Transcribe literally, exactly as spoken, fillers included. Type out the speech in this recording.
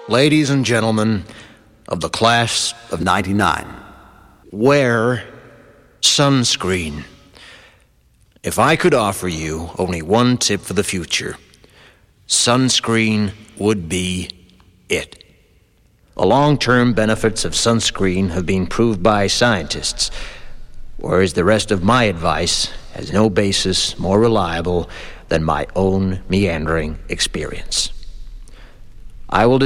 Ladies and gentlemen of the class of ninety-nine, wear sunscreen. If I could offer you only one tip for the future, sunscreen would be it. The long-term benefits of sunscreen have been proved by scientists, whereas the rest of my advice has no basis more reliable than my own meandering experience. I will